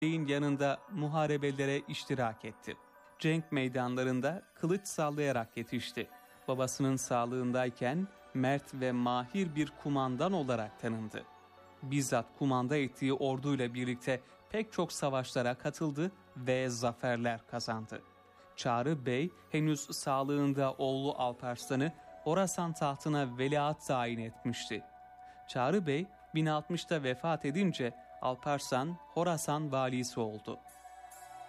Bey'in yanında muharebelere iştirak etti. Cenk meydanlarında kılıç sallayarak yetişti. Babasının sağlığındayken mert ve mahir bir kumandan olarak tanındı. Bizzat kumanda ettiği orduyla birlikte pek çok savaşlara katıldı ve zaferler kazandı. Çağrı Bey henüz sağlığında oğlu Alparslan'ı Horasan tahtına veliaht tayin etmişti. Çağrı Bey 1060'ta vefat edince Alparslan Horasan valisi oldu.